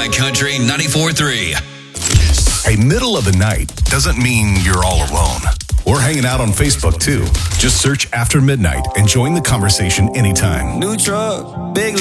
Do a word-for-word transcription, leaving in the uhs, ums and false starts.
iCountry ninety-four three. Hey, middle of the night doesn't mean you're all alone. We're hanging out on Facebook too. Just search After Midnight and join the conversation anytime. New truck, big